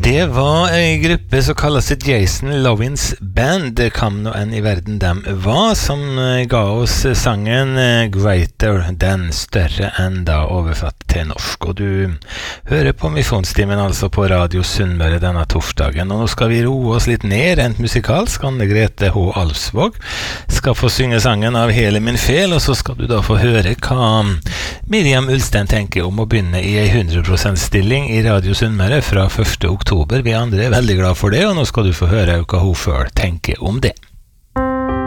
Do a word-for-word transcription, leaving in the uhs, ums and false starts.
Det var en gruppe som kalles Jason Lovins Band. Det kom nå en i verden dem var, som ga oss sangen Greater Than, større enn da overfatt til norsk. Og du hører på Misjonstimen altså på Radio Sunnmøre denne torsdagen. Og nå skal vi roe oss litt ned, rent musikalsk. Anne Grete H. Alfsvåg skal få synge sangen av Hele min fel, og så skal du da få høre hva Miriam Ulstein tenker om å begynne i en hundre prosent stilling i Radio Sunnmøre fra første oktober. Vi andre er veldig glad for det, og nå skal du få høre hva hun selv tenker om det.